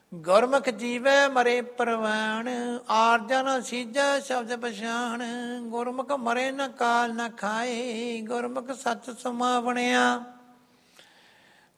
ਗੁਰਮੁਖ ਜੀਵੈ ਮਰੇ ਪ੍ਰਵਾਣ, ਆਰਜਾ ਨ ਸੀਜੈ ਸ਼ਬਦ ਪਛਾਣ। ਗੁਰਮੁਖ ਮਰੇ ਨ ਕਾਲ ਨ ਖਾਏ, ਗੁਰਮੁਖ ਸੱਚ ਸਮਾਵਣਿਆ।